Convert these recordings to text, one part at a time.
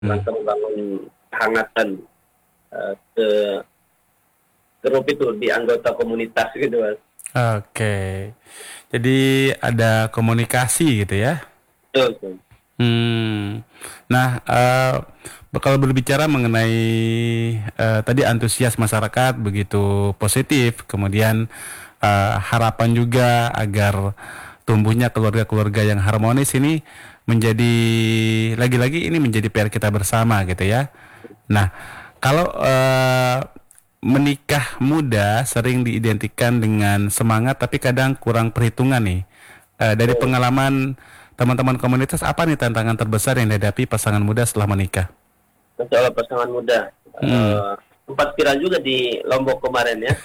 rangka membangun kehangatan ke grup itu di anggota komunitas gitu, Mas. Oke. Jadi ada komunikasi gitu ya. Betul. Nah, kalau berbicara mengenai tadi antusias masyarakat begitu positif, kemudian harapan juga agar tumbuhnya keluarga-keluarga yang harmonis ini menjadi lagi-lagi ini menjadi PR kita bersama gitu ya. Nah, kalau menikah muda sering diidentikan dengan semangat tapi kadang kurang perhitungan nih. Dari pengalaman teman-teman komunitas, apa nih tantangan terbesar yang dihadapi pasangan muda setelah menikah? Masalah pasangan muda. Sempat viral juga di Lombok kemarin ya.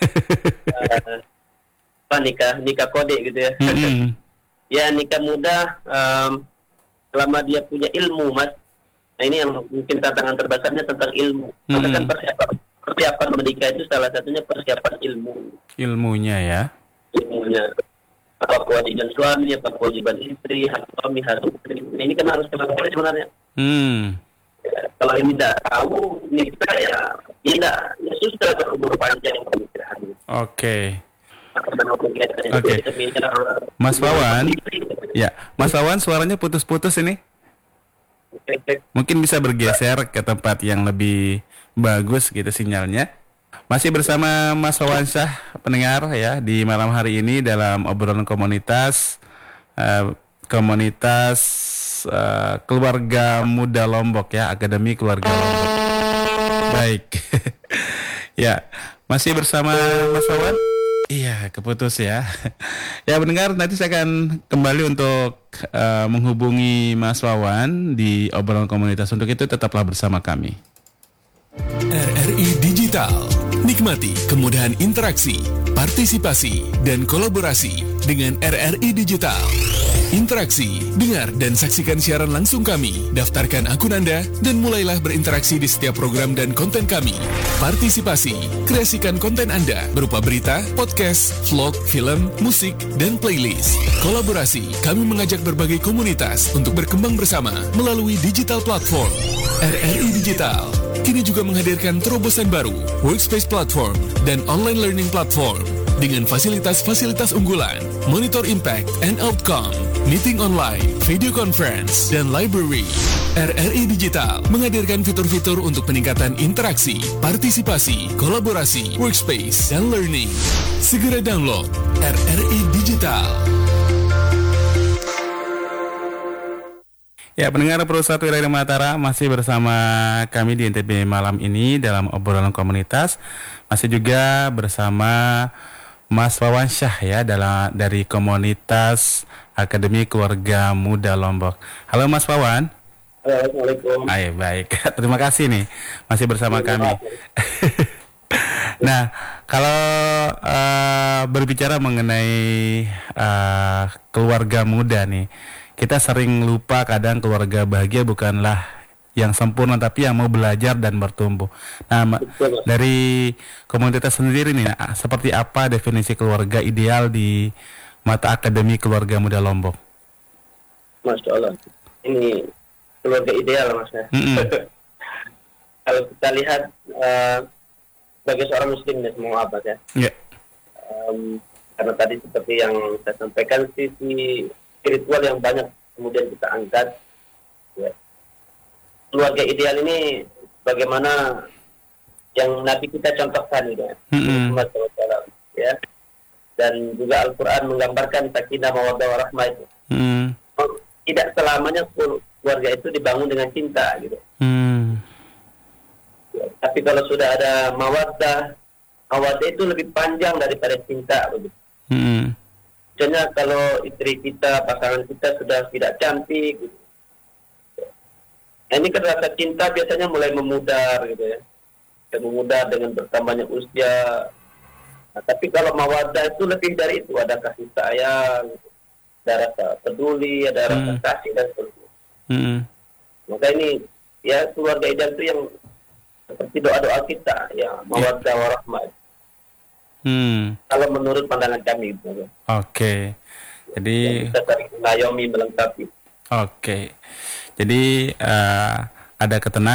Nikah kode gitu ya. Ya, nikah muda selama dia punya ilmu, Mas. Nah, ini yang mungkin tantangan terbesarnya tentang ilmu. Karena kan persiapan menikah itu salah satunya persiapan ilmu. Ilmunya ya. Ilmunya. Apa kewajiban suami, apa kewajiban istri, hak suami, hak istri. Nah, ini kan harus dilakukan sebenarnya. Ya, kalau ini tidak tahu, nikah ya susah berumur panjang pernikahan. Oke. Mas Wawan, ya, Mas Wawan suaranya putus-putus ini. Mungkin bisa bergeser ke tempat yang lebih bagus gitu sinyalnya. Masih bersama Mas Wawan Syah, pendengar ya, di malam hari ini dalam obrolan komunitas Keluarga Muda Lombok ya, Akademi Keluarga Lombok. Baik. Ya, masih bersama Mas Wawan. Iya, keputus ya. Ya, pendengar, nanti saya akan kembali untuk menghubungi Mas Wawan di obrolan komunitas. Untuk itu tetaplah bersama kami. RRI Digital. Nikmati kemudahan interaksi, partisipasi, dan kolaborasi dengan RRI Digital. Interaksi, dengar dan saksikan siaran langsung kami, daftarkan akun Anda, dan mulailah berinteraksi di setiap program dan konten kami. Partisipasi, kreasikan konten Anda berupa berita, podcast, vlog, film, musik, dan playlist. Kolaborasi, kami mengajak berbagai komunitas untuk berkembang bersama melalui digital platform. RRI Digital kini juga menghadirkan terobosan baru, workspace platform, dan online learning platform dengan fasilitas-fasilitas unggulan, monitor impact and outcome, meeting online, video conference, dan library. RRI Digital menghadirkan fitur-fitur untuk peningkatan interaksi, partisipasi, kolaborasi, workspace, dan learning. Segera download RRI Digital. Ya, pendengar Pro 1 Radio Mataram, masih bersama kami di NTB malam ini dalam obrolan komunitas. Masih juga bersama Mas Wawan Syah ya, dari komunitas Akademi Keluarga Muda Lombok. Halo Mas Wawan. Assalamualaikum. Baik. Terima kasih nih masih bersama kami. Nah, kalau berbicara mengenai keluarga muda nih, kita sering lupa kadang keluarga bahagia bukanlah yang sempurna, tapi yang mau belajar dan bertumbuh. Nah, dari komunitas sendiri nih, seperti apa definisi keluarga ideal di mata Akademi Keluarga Muda Lombok? Masya Allah, ini keluarga ideal, Mas. Kalau kita lihat sebagai seorang muslim ya, semua abad ya. Karena tadi seperti yang saya sampaikan, sisi spiritual yang banyak kemudian kita angkat ya. Keluarga ideal ini bagaimana yang Nabi kita contohkan ya, ya, dan juga Al-Quran menggambarkan sakinah mawaddah warahmah itu. Tidak selamanya keluarga itu dibangun dengan cinta gitu. Ya, tapi kalau sudah ada mawaddah itu lebih panjang daripada cinta begitu. Misalnya kalau istri kita, pasangan kita sudah tidak cantik gitu. Nah, ini kan rasa cinta biasanya mulai memudar gitu ya. Memudar dengan bertambahnya usia. Nah, tapi kalau mawaddah itu lebih dari itu, ada kasih sayang, ada rasa peduli, ada rasa kasih dan sebagainya. Maka ini ya keluarga ideal itu yang seperti doa-doa kita ya, mawaddah warahmah. Kalau menurut pandangan kami gitu. Oke. Jadi kita saling mengayomi, melengkapi. Oke. Jadi ada ketenangan